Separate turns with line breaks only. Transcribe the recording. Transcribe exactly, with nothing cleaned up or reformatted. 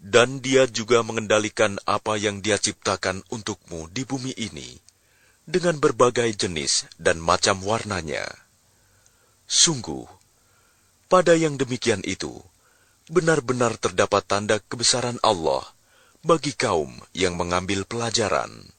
Dan Dia juga mengendalikan apa yang Dia ciptakan untukmu di bumi ini, dengan berbagai jenis dan macam warnanya. Sungguh, pada yang demikian itu, benar-benar terdapat tanda kebesaran Allah bagi kaum yang mengambil pelajaran.